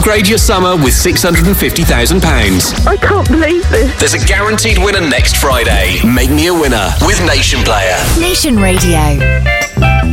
Upgrade your summer with £650,000. I can't believe this. There's a guaranteed winner next Friday. Make me a winner with Nation Player. Nation Radio.